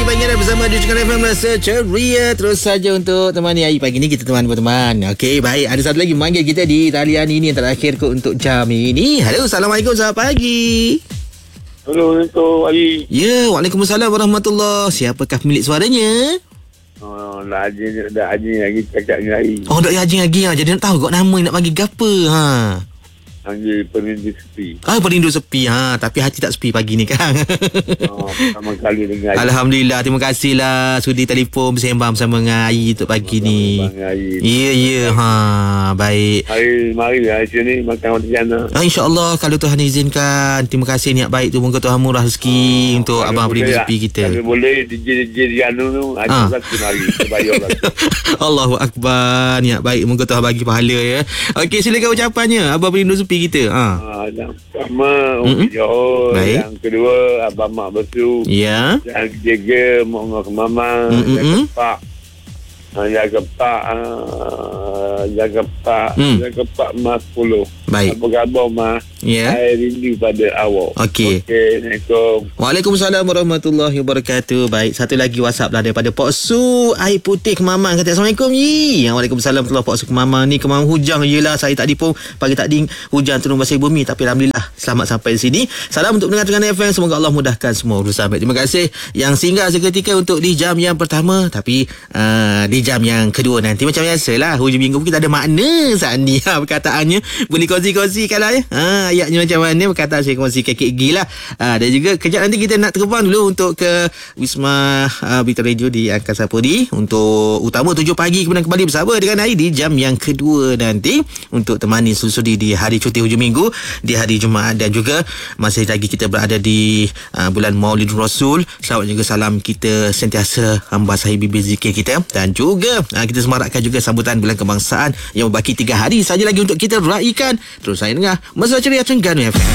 pagi anda bersama di Cakap FM rasa ceria. Terus saja untuk temani hari pagi ni kita teman-teman. Okey, baik. Ada satu lagi memanggil kita di talian ini yang terakhir kot untuk jam ini. Halo, Assalamualaikum, selamat pagi. Halo, Assalamualaikum Ali. Ya, Waalaikumsalam warahmatullahi. Siapakah pemilik suaranya? Dah Haji lagi cakap dengan hari. Oh, Dok Haji lagi ha. Jadi nak tahu kot nama nak bagi gapa ha. Panggil perindu sepi. Perindu sepi ha, tapi hati tak sepi pagi ni kan. Pertama kali dengan Haji. Alhamdulillah, terima kasihlah sudi telefon bersembang bersama dengan Ayi untuk pagi ni. Ya ha, baik. Mari sini makan roti canai. InsyaAllah kalau Tuhan izinkan. Terima kasih niat baik tu. Moga Tuhan murah rezeki untuk abang perindu sepi kita. Kalau boleh DJ di anu tu satu mari bayar lah. Allahu Akbar. Niat baik, moga Tuhan bagi pahala ya. Okey, silakan ucapannya abang perindu sepi kita. Yang pertama Umi Johor. Baik. Yang kedua Abang Mak Besu. Ya. Yang ketiga Mak Mama. Yang keempat jaga pak Mas 10. Baik. Apa khabar Mas? Ya. Saya rindu pada awak. Okey. Assalamualaikum. Waalaikumsalam warahmatullahi wabarakatuh. Baik, satu lagi WhatsApp lah daripada Pak Su Air Putih Kemamang. Kata Assalamualaikum Yi. Waalaikumsalam warahmatullahi Pak Su Kemamang ni Kemamang hujan yelah. Saya tadi pun pagi tadi hujan turun basah bumi, tapi alhamdulillah selamat sampai di sini. Salam untuk pendengar Terengganu FM. Semoga Allah mudahkan semua urusan. Baik, terima kasih yang singgah seketika untuk di jam yang pertama, tapi di jam yang kedua nanti macam biasalah hujung minggu kita ada makna saat ni perkataannya. Boleh kongsi-kongsikan lah ya. Ayatnya macam mana perkataan saya kongsikan gila. Dan juga kejap nanti kita nak terbang dulu untuk ke Wisma Berita Radio di Angkasa Puri untuk utama 7 pagi, kemudian kembali bersama dengan Ayi di jam yang kedua nanti untuk temani sudi di hari cuti hujung minggu di hari Jumaat, dan juga masih lagi kita berada di bulan Maulid Rasul. Selamat juga salam kita sentiasa membasahi bibir zikir kita, dan juga kita semarakkan juga sambutan bulan kebangsaan yang berbaki 3 hari saja lagi untuk kita raikan. Terus saya dengar Mesra Ceria Terengganu FM.